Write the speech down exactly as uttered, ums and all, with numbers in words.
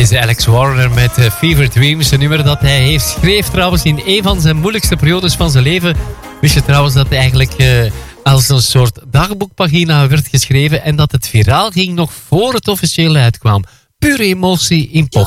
Deze Alex Warner met uh, Fever Dreams. Een nummer dat hij heeft geschreven trouwens in een van zijn moeilijkste periodes van zijn leven. Wist je trouwens dat hij eigenlijk uh, als een soort dagboekpagina werd geschreven en dat het viraal ging nog voor het officieel uitkwam. Pure emotie in pop.